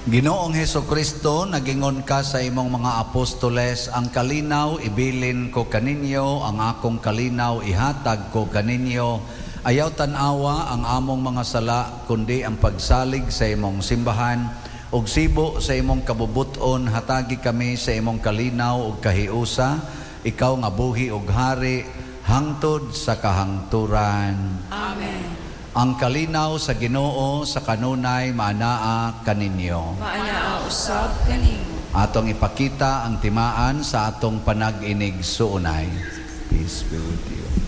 Ginoong Hesukristo, nagingon ka sa imong mga apostoles, ang kalinaw ibilin ko kaninyo, ang akong kalinaw ihatag ko kaninyo. Ayaw tanawa ang among mga sala, kundi ang pagsalig sa imong simbahan. Ug sibo sa imong kabubuton, hatagi kami sa imong kalinaw ug kahiusa. Ikaw nga buhi ug hari, hangtod sa kahangturan. Amen. Ang kalinaw sa Ginoo sa kanunay maanaa kaninyo. Maanaa usab kanimo. Atong ipakita ang timaan sa atong panag-inig suunay. Peace be with you.